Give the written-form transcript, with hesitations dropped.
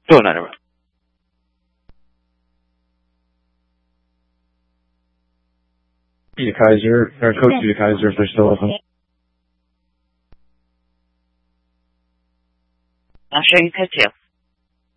Doing that over. Peter Kaiser, or Coach Peter Kaiser, if they're still open. I'll show you pit 2.